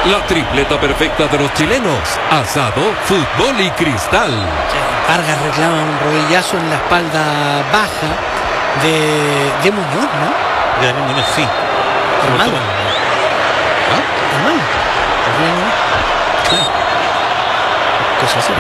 La tripleta perfecta de los chilenos: asado, fútbol y cristal. Vargas reclama un rodillazo en la espalda baja de Muñoz, ¿no? De Daniel Muñoz, sí. Hermano. Hermano. Cosa así.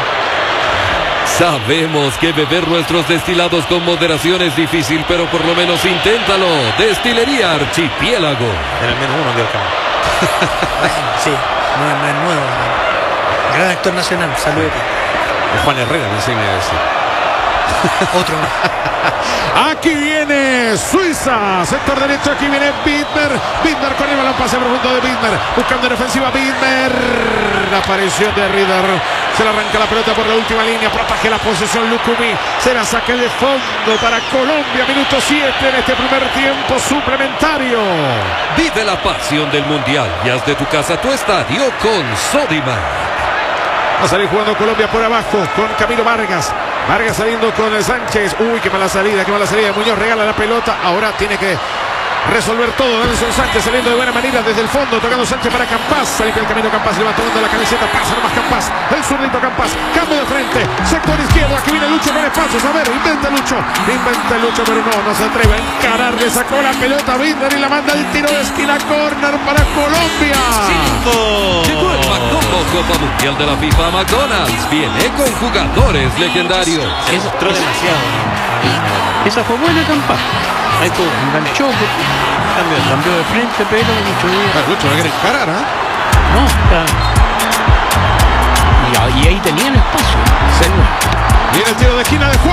Sabemos que beber nuestros destilados con moderación es difícil, pero por lo menos inténtalo. Destilería Archipiélago. Era el menos uno que acá. Sí, no es nuevo. Gran actor nacional, saludos. Juan Herrera, me enseña a decir. Otro más. Aquí viene Suiza, sector derecho, aquí viene Widmer. Widmer con el balón, pase profundo de Widmer, buscando en ofensiva Widmer. La aparición de Rieder, se le arranca la pelota por la última línea, protege la posesión Lucumí, se la saca de fondo para Colombia, minuto 7 en este primer tiempo suplementario. Vive la pasión del Mundial y haz de tu casa tu estadio con Sodimac. Va a salir jugando Colombia por abajo con Camilo Vargas. Vargas saliendo con el Sánchez. Uy, qué mala salida, qué mala salida. Muñoz regala la pelota. Ahora tiene que resolver todo. Nelson Sánchez saliendo de buena manera desde el fondo. Tocando Sánchez para Campas. Sale el camino Campas. Le va tomando la camiseta. Pasa nomás Campas. El zurdito Campas. Cambio de frente. Sector izquierdo. Aquí viene Lucho con espacios. A ver, inventa Lucho. Inventa Lucho, pero no se atreve a encarar. Le sacó la pelota a Widmer y la manda el tiro de esquina. Corner para Colombia. Llegó el McDonald's Copa Mundial de la FIFA a McDonald's. Viene con jugadores legendarios. Se mostró demasiado. Esa fue buena campaña. Ahí todo, enganchó, cambió de frente, pero Lucho Díaz. Lucho no quiere encarar, ¿ah? No, y ahí tenían espacio. Viene el tiro de esquina de Juan.